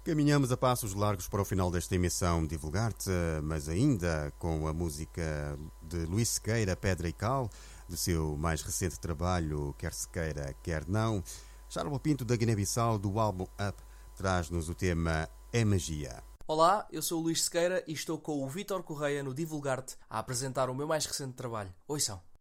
Caminhamos a passos largos para o final desta emissão Divulgar-te, mas ainda com a música de Luís Sequeira, Pedra e Cal, do seu mais recente trabalho, Quer se queira, quer não. Charles Pinto, da Guiné-Bissau, do álbum Up, traz-nos o tema É Magia. Olá, eu sou o Luís Sequeira e estou com o Vítor Correia no Divulgar-te a apresentar o meu mais recente trabalho. Ouçam.